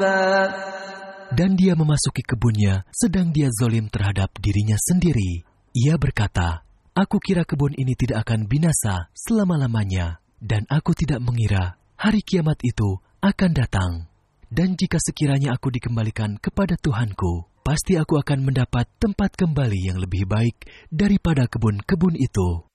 Dan dia memasuki kebunnya, sedang dia zalim terhadap dirinya sendiri. Ia berkata, "Aku kira kebun ini tidak akan binasa selama-lamanya, dan aku tidak mengira hari kiamat itu akan datang. Dan jika sekiranya aku dikembalikan kepada Tuhanku, pasti aku akan mendapat tempat kembali yang lebih baik daripada kebun-kebun itu."